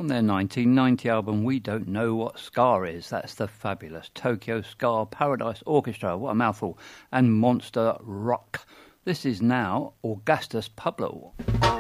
from their 1990 album We Don't Know What Ska Is. That's the fabulous Tokyo Ska Paradise Orchestra, what a mouthful, and Monster Rock. This is now Augustus Pablo.